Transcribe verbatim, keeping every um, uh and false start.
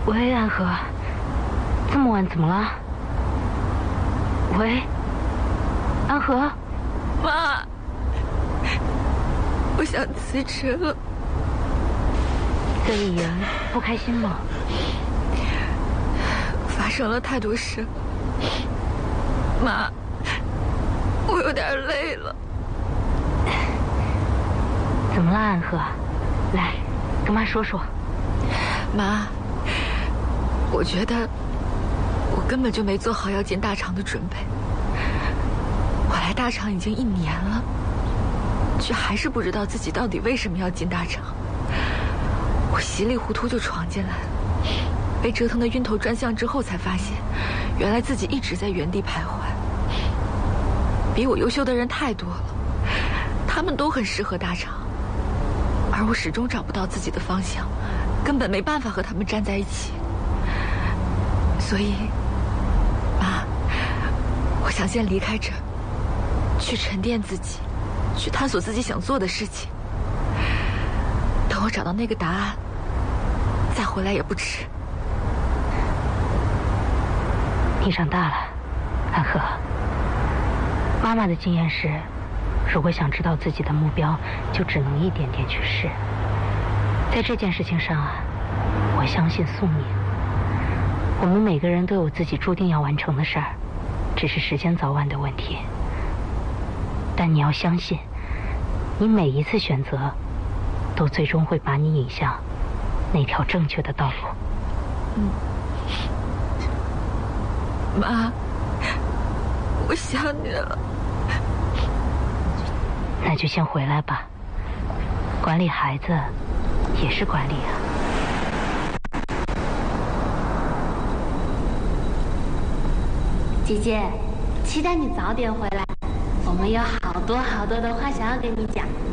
喂，安和，这么晚怎么了？喂，安和， 妈，我想辞职了。 在艺人不开心吗？ 发生了太多事，妈，我有点累了。 怎么了，安和？来，跟妈说说。 妈，我觉得我根本就没做好要进大厂的准备。我来大厂已经一年了，却还是不知道自己到底为什么要进大厂。我稀里糊涂就闯进来了，被折腾得晕头转向之后，才发现原来自己一直在原地徘徊。比我优秀的人太多了，他们都很适合大厂，而我始终找不到自己的方向，根本没办法和他们站在一起。所以，妈，我想先离开这儿，去沉淀自己，去探索自己想做的事情。等我找到那个答案，再回来也不迟。 你长大了，安和。妈妈的经验是，如果想知道自己的目标，就只能一点点去试。在这件事情上啊，我相信宿命。我们每个人都有自己注定要完成的事儿，只是时间早晚的问题。但你要相信，你每一次选择，都最终会把你引向那条正确的道路。 嗯，妈，我想你了。 那就先回来吧，管理孩子也是管理啊。 姐姐，期待你早点回来，我们有好多好多的话想要跟你讲。